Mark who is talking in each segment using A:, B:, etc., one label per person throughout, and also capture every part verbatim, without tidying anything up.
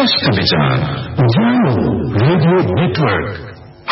A: प्रश्न विचार उज्यालो radio network.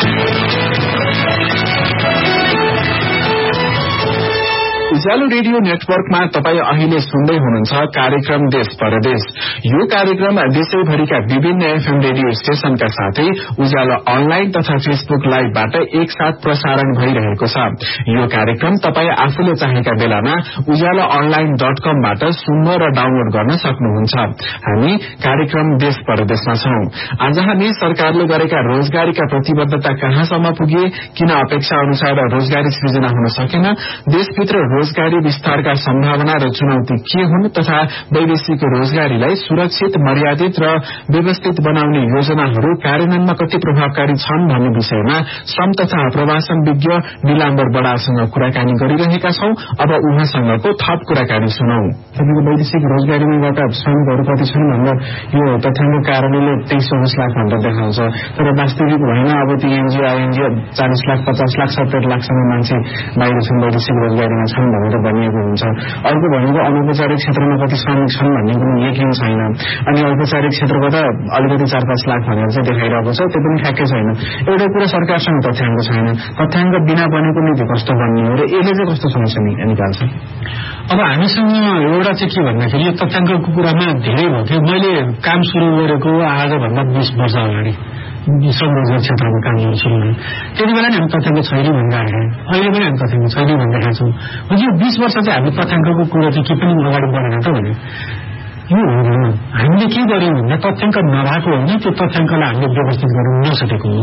A: उज्यालो radio नेटवर्कमा तपाई अहिले सुन्दै हुनुहुन्छ कार्यक्रम देश परदेश। यो कार्यक्रम देशैभरिका विभिन्न एफएम रेडियो स्टेशनका साथै उज्यालो अनलाइन तथा फेसबुक लाइभबाट एकसाथ प्रसारण भइरहेको छ। यो कार्यक्रम तपाई आफूले चाहेका बेलामा उज्यालो अनलाइन डट कमबाट सुन्न र डाउनलोड गर्न सक्नुहुन्छ। हामी कार्यक्रम देश परदेशमा छौं। आज हामी सरकारले गरेका रोजगारीका प्रतिबद्धता कहाँसम्म पुगे, किन अपेक्षा अनुसार रोजगारी सृजना हुन सकेन, देशभित्र रोजगारी विस्तारका सम्भावना र चुनौती के हुन् तथा वैदेशिक रोजगारीलाई सुरक्षित, मर्यादित र व्यवस्थित बनाउने योजनाहरू कार्यान्वयनमा कति प्रभावकारी छन् भन्ने विषयमा श्रम तथा प्रवासन विज्ञ निलाम्बर बडासँग कुराकानी गरिरहेका छौं। अब उहाँसँगको थप कुराकानी सुनौ।
B: तपाईँको वैदेशिक रोजगारीबाट श्रमिकहरू कति छन् भन्दा यो तथ्याङ्क कार्यालयले तेइस चौबिस लाख भनेर देखाउँछ, तर वास्तविक होइन। अब ती एनजिओ आइएनजिओ चालिस लाख पचास लाख सत्तरी लाखसम्म मान्छे बाहिर छन्, वैदेशिक रोजगारीमा छन् भनेर भनिएको हुन्छ। अर्को भनेको अनौपचारिक क्षेत्रमा कति श्रमिक छन् भन्ने कुनै यकिन छैन। अनि औपचारिक क्षेत्रबाट अलिकति चार पाँच लाख भनेर चाहिँ देखाइरहेको छ, त्यो पनि ठ्याक्कै छैन। एउटा कुरा सरकारसँग तथ्याङ्क छैन। तथ्याङ्क बिना बनेको नीति कस्तो बन्ने हो र यसले चाहिँ कस्तो समस्या निकाल्छ।
C: अब हामीसँग एउटा चाहिँ के भन्दाखेरि यो तथ्याङ्कको कुरामा धेरै भयो थियो। मैले काम सुरु गरेको आजभन्दा बीस वर्ष अगाडि श्रम रोजगार क्षेत्रमा काम गर्न सुरु गरेँ। त्यति बेला नि हामी तथ्याङ्क छैन भनिरहेका, अहिले पनि हामी तथ्याङ्क छैन भनिरहेका छौँ। यो बीस वर्ष चाहिँ हामी तथ्याङ्कको कुरा चाहिँ के पनि अगाडि बढेन त भने यो हुँदैन। हामीले के गर्यौँ भन्दा तथ्याङ्क नभएको हो भने त्यो तथ्याङ्कलाई हामीले व्यवस्थित गर्न नसकेको हो।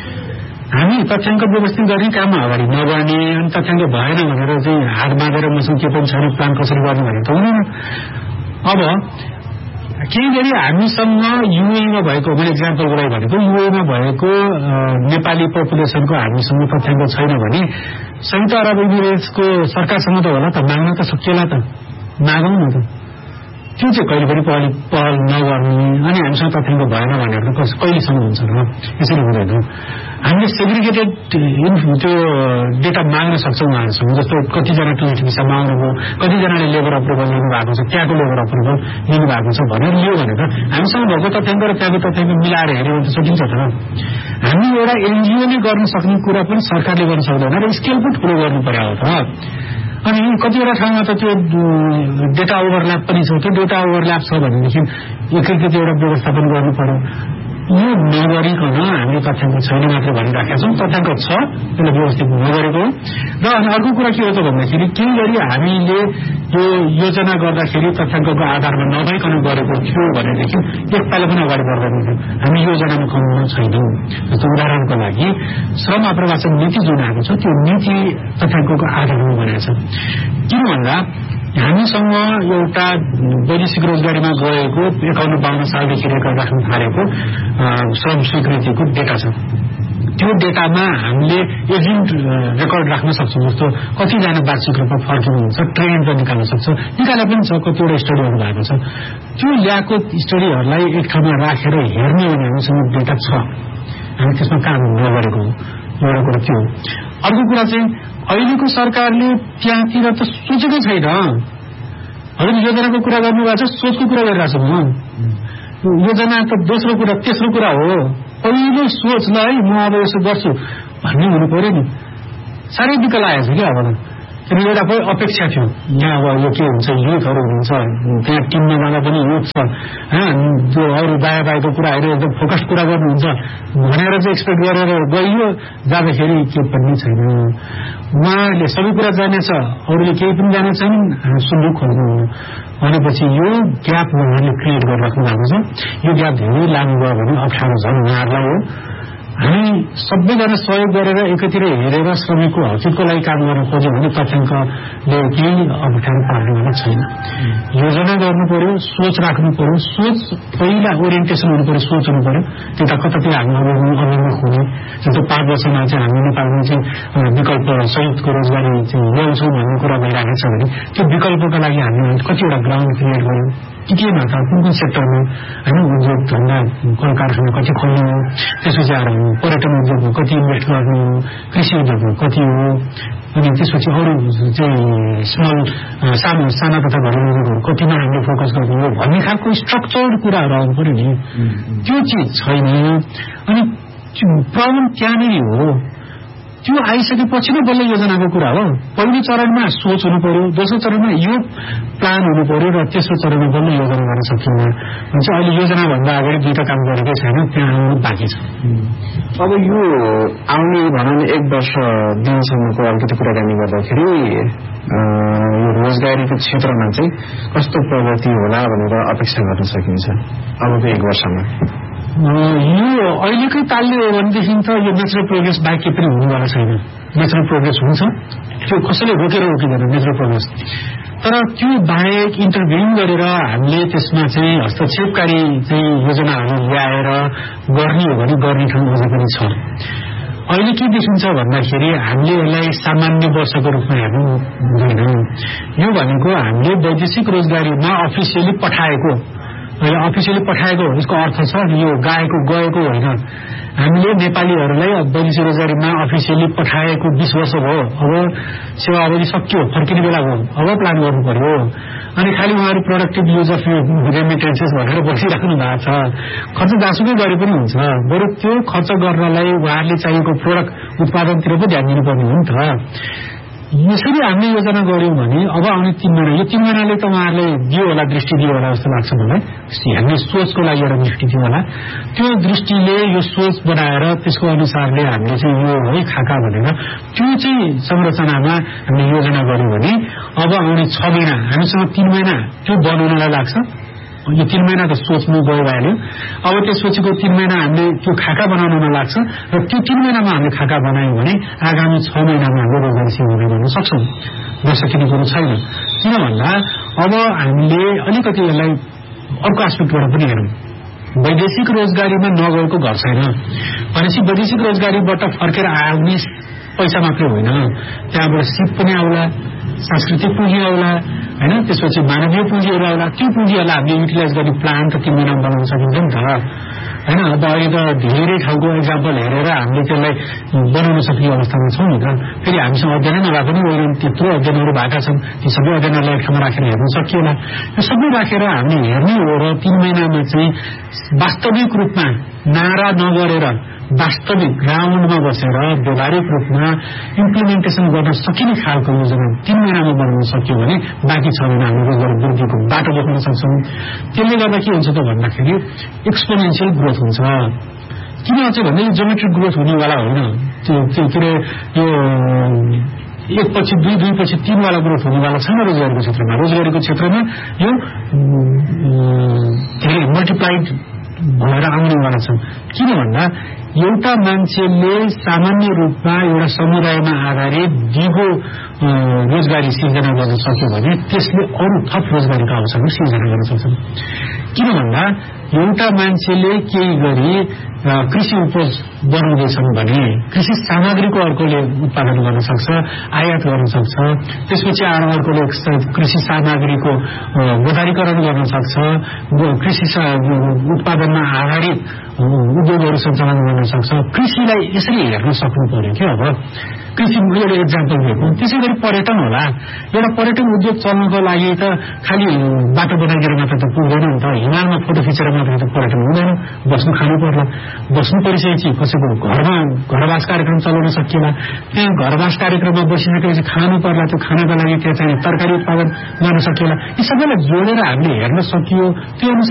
C: हामी तथ्याङ्क व्यवस्थित गर्ने काममा अगाडि नगर्ने, अनि तथ्याङ्क भएन भनेर चाहिँ हात बाँधेर मसँग के पनि छैन, प्लान कसरी गर्ने भने त हुँदैन। अब केही गरी हामीसँग युएमा भएको, मैले इक्जाम्पलको लागि भनेको युएमा भएको नेपाली पपुलेसनको हामीसँग तथ्याङ्क छैन भने संयुक्त अरब इमिरेट्सको सरकारसँग त होला त, माग्न त सकिएला त, मागौँ न त। त्यो चाहिँ कहिले पनि पहल पहल नगर्ने अनि हामीसँग तथ्याङ्क भएन भनेर कहिलेसम्म हुन्छ र? यसरी हुँदैन। हामीले सेग्रिगेटेड त्यो डेटा माग्न सक्छौँ उहाँहरूसँग। जस्तो कतिजना टुरिस्ट भिसामा आउनुभयो, कतिजनाले लेबर अप्रुभल लिनु भएको छ, त्यहाँको लेबर अप्रुभल लिनु भएको छ भनेर लियो भनेर हामीसँग भएको तथ्याङ्क र त्यहाँको तथ्याङ्क मिलाएर हेऱ्यो भने त सकिन्छ त। हामी एउटा एनजिओले गर्न सक्ने कुरा पनि सरकारले गर्न सक्दैन र स्केल पनि ठुलो गर्नु पर्यो हो त। अनि कतिवटा ठाउँमा त त्यो डेटा ओभरल्याप पनि छ। त्यो डेटा ओभरल्याप छ भनेदेखि एकीकृत एउटा व्यवस्थापन गर्नु पर्यो। यो नगरिकन हामीले तथ्याङ्क छैन मात्र भनिराखेका छौँ। तथ्याङ्क छ, त्यसलाई व्यवस्थित नगरेको हो। र अनि अर्को कुरा के हो त भन्दाखेरि केही गरी हामीले यो योजना गर्दाखेरि तथ्याङ्कको आधारमा नभइकन गरेको थियो भनेदेखि एक पाइला पनि अगाडि बढ्दैन थियो। हामी योजनामा कमाउन छैनौँ। जस्तो उदाहरणको लागि श्रम आप्रवासन नीति जुन आएको छ त्यो नीति तथ्याङ्कको आधारमा बनाएको छ। किन भन्दा हामीसँग एउटा वैदेशिक रोजगारीमा गएको एकाउन्न बाहन्न सालदेखि रेकर्ड राख्न थालेको श्रम स्वीकृतिको डेटा छ। त्यो डेटामा हामीले एजेन्ट रेकर्ड राख्न सक्छौँ। जस्तो कतिजना वार्षिक रूपमा फर्किनुहुन्छ, ट्रेन पनि निकाल्न सक्छ, निकाले पनि छ। कतिवटा स्टडीहरू भएको छ। त्यो ल्याएको स्टडीहरूलाई एक ठाउँमा राखेर हेर्ने भने हामीसँग डेटा छ, हामी त्यसमा काम नगरेको हो। एउटा कुरा त्यो। अर्को कुरा चाहिँ अहिलेको सरकारले त्यहाँतिर त सोचेकै छैन। अहिले योजनाको कुरा गर्नुभएको छ, सोचको कुरा गरिरहेको छ। म योजना त दोस्रो कुरा, तेस्रो कुरा हो। पहिलो सोच ल है, म अब यसो गर्छु भन्ने हुनु पर्यो नि। साह्रै दिक्क लागेको छ क्या अब। किन एउटा अपेक्षा थियो यहाँ अब यो के हुन्छ, युथहरू हुनुहुन्छ त्यहाँ टिममा जाँदा पनि युथ छ, त्यो अरू बाहिर बाहिरको कुराहरू एकदम फोकस्ड कुरा गर्नुहुन्छ भनेर चाहिँ एक्सपेक्ट गरेर गइयो। जाँदाखेरि के पनि छैन। उहाँले सबै कुरा जानेछ, अरूले केही पनि जाने छैन, सुन्नु खोज्नु। भनेपछि यो ग्याप उहाँले क्रिएट गरिराख्नु भएको छ। यो ग्याप धेरै लामो गयो भने अप्ठ्यारो झन् उहाँहरूलाई हो। हामी सबैजना सहयोग गरेर एकैतिर हेरेर श्रमिकको हकितको लागि काम गर्न खोज्यो भने तथ्याङ्कले केही अप्ठ्यारो पार्नेवाला छैन। योजना गर्नु पर्यो, सोच राख्नु पर्यो। सोच पहिला ओरिएन्टेसन हुनु पर्यो, सोच हुनु पर्यो। त्यता कतातिर हामी अभिमुख हुने। जस्तो पाँच वर्षमा चाहिँ हामी नेपालमा चाहिँ विकल्प संयुक्तको रोजगारी चाहिँ ल्याउँछौँ भन्ने कुरा भइरहेको छ भने त्यो विकल्पका लागि हामीले कतिवटा ग्राउन्ड क्रिएट गर्यौँ। के केमा त कुन कुन सेक्टरमा होइन, उद्योग धन्दा कल कारखाना कति खोल्नु हो, त्यसपछि आएर पर्यटन उद्योगमा कति इन्भेस्ट गर्नु हो, कृषि उद्योगमा कति हो, अनि त्यसपछि अरू चाहिँ स्मल सानो साना तथा घरेलु कतिमा हामीले फोकस गर्नु हो भन्ने खालको स्ट्रक्चर्ड कुराहरू आउनु पर्यो नि। त्यो चिज छैन। अनि प्रब्लम त्यहाँनिर हो। त्यो आइसकेपछि नै बल्ल योजनाको कुरा हो। पहिलो चरणमा सोच हुनु पर्यो, दोस्रो चरणमा यो प्लान हुनु पर्यो र तेस्रो चरणमा बल्ल योजना गर्न सकिन्न। हुन्छ अहिले योजना भन्दा अगाडि दुईटा काम गरेकै छैन, त्यहाँ आउनु बाँकी छ।
B: अब यो आउने भनौँ एक वर्ष दिनसम्मको अलिकति कुराकानी गर्दाखेरि यो रोजगारीको क्षेत्रमा चाहिँ कस्तो प्रगति होला भनेर अपेक्षा गर्न सकिन्छ अबको एक वर्षमा?
C: यो अहिलेकै तालले हो भनेदेखि त यो नेचरल प्रोग्रेस बाहेक के पनि हुनेवाला छैन। नेचरल प्रोग्रेस हुन्छ, त्यो कसैले रोकेर रोकिँदैन नेचरल प्रोग्रेस। तर त्यो बाहेक इन्टरभ्युङ गरेर हामीले त्यसमा चाहिँ हस्तक्षेपकारी चाहिँ योजनाहरू ल्याएर गर्ने हो भने गर्ने ठाउँ अझै पनि छ। अहिले के देखिन्छ भन्दाखेरि हामीले यसलाई सामान्य वर्षको रूपमा हेर्नु हुँदैन। यो भनेको हामीले वैदेशिक रोजगारीमा अफिसियली पठाएको अफिसियली पठाएको यसको अर्थ छ यो गएको गएको होइन। हामीले नेपालीहरूलाई वैदेशिक रोजगारीमा अफिसियली पठाएको बीस वर्ष भयो। अब सेवा अवधि सक्यो, फर्किने बेला भयो, अब प्लान गर्नु पर्यो। अनि खालि उहाँहरू प्रोडक्टिभ युज अफ रेमिटेन्सेस भनेर बसिराख्नु भएको छ। खर्च जहाँसुकै गरे पनि हुन्छ, बरु त्यो खर्च गर्नलाई उहाँहरूले चाहिएको प्रोडक्ट उत्पादनतिर पो ध्यान दिनुपर्ने हो नि त। यसरी हामीले योजना गर्यौं भने अब आउने तीन महिना यो तीन महिनाले त उहाँहरूले दियो होला, दृष्टि दियो होला जस्तो लाग्छ मलाई। हामीले सोचको लागि एउटा दृष्टि दियो होला। त्यो दृष्टिले यो सोच बनाएर त्यसको अनुसारले हामीले चाहिँ यो है खाका भनेर त्यो चाहिँ संरचनामा हामीले योजना गर्यौं भने अब आउने छ महिना हामीसँग तीन महिना त्यो बनाउनलाई लाग्छ। यो तीन महिना त सोच्नु गयो भइहाल्यो। अब त्यसपछिको तीन महिना हामीले त्यो खाका बनाउनमा लाग्छ र त्यो तीन महिनामा हामीले खाका बनायौं भने आगामी छ महिनामा हाम्रो रोजगारी सेवा गर्न सक्छौं। नसकिने कुरो छैन। किन भन्दा अब हामीले अलिकति यसलाई अर्को एस्पेक्टबाट पनि हेरौं। वैदेशिक रोजगारीमा नगएको घर छैन भनेपछि वैदेशिक रोजगारीबाट फर्केर आउने पैसा मात्रै होइन, त्यहाँबाट सिप पनि आउला, सांस्कृतिक पुँजी आउला हैन, त्यसपछि मानवीय पुँजीहरू आउला। त्यो पुँजीहरूलाई हामीले युटिलाइज गर्ने प्लान त तीन महिनामा बनाउन सकिन्छ नि त हैन। अब अहिले त धेरै ठाउँको एक्जाम्पल हेरेर हामीले त्यसलाई बनाउन सक्ने अवस्थामा छौँ नि त। फेरि हामीसँग अध्ययन नभए पनि अहिले त्यत्रो अध्ययनहरू भएका छन्, ती सबै अध्ययनहरूलाई एक ठाउँमा राखेर हेर्न सकिएला। यो सबै राखेर हामीले हेर्ने हो र तीन महिनामा चाहिँ वास्तविक रूपमा नारा नगरेर वास्तविक ग्राउन्डमा बसेर व्यवहारिक रूपमा इम्प्लिमेन्टेसन गर्न सकिने खालको योजना तीन महिनामा बनाउन सक्यो भने बाँकी छ महिना हामी रोजगार वृद्धिको बाटो देख्न सक्छौँ। त्यसले गर्दा के हुन्छ त भन्दाखेरि एक्सपोनेन्सियल ग्रोथ हुन्छ। किन चाहिँ भन्दा यो जोमेट्रिक ग्रोथ हुनेवाला होइन। त्यो के अरे यो एक पछि दुई दुई पछि तीनवाला ग्रोथ हुनेवाला छैन रोजगारीको क्षेत्रमा। रोजगारीको क्षेत्रमा यो धेरै मल्टिप्लाइड भएर आउनेवाला छ। किन भन्दा एउटा मान्छेले सामान्य रूपमा एउटा समुदायमा आधारित दिगो रोजगारी सिर्जना गर्न सक्यो भने त्यसले अरू थप रोजगारीका अवसरहरू सिर्जना गर्न सक्छ। किन भन्दा एउटा मान्छेले केही गरी कृषि उपज बनाउँदैछन् भने कृषि सामग्रीको अर्कोले उत्पादन गर्न सक्छ, आयात गर्न सक्छ। त्यसपछि आएर अर्कोले कृषि सामग्रीको बजारीकरण गर्न सक्छ, कृषि उत्पादनमा आधारित उद्योगहरू सञ्चालन गर्न सक्छ। कृषिलाई यसरी हेर्न सक्नु पर्यो कि अब कृषि एउटा एक्जाम्पल दिएको। त्यसै गरी पर्यटन होला। एउटा पर्यटन उद्योग चल्नको लागि त खालि बाटो बनाइदिएर मात्र त पुग्दैन नि त। हिमालमा फोटो खिचेर मात्र त पर्यटन हुँदैन। बस्नु खानु पर्ला। बस्नु परिसकेपछि कसैको घरमा घरवास कार्यक्रम चलाउन सकिएला। त्यहाँ घरवास कार्यक्रममा बसिसकेपछि खानु पर्ला। त्यो खानाको लागि त्यहाँ चाहिँ तरकारी उत्पादन गर्न सकिएला। यी सबैलाई जोडेर हामीले हेर्न सकियो। त्यो